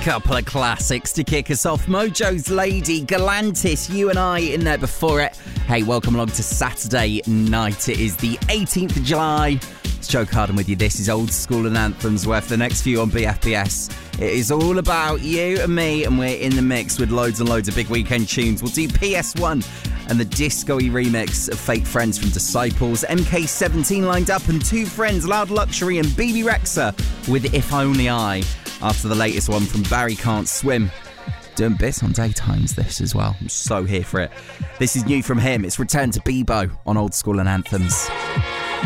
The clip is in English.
Couple of classics to kick us off. Mojo's Lady, Galantis, You and I in there before it. Hey, welcome along to Saturday night. It is the 18th of July. It's Joe Carden with you. This is Old School and Anthems, where for the next few on BFBS, it is all about you and me, and we're in the mix with loads and loads of big weekend tunes. We'll do PS1 and the disco-y remix of Fake Friends from Disciples, MK17 lined up, and Two Friends, Loud Luxury, and BB Rexa with If Only I, after the latest one from Barry Can't Swim. Doing bits on daytimes this as well. I'm so here for it. This is new from him. It's Return to Bebo on Old School and Anthems.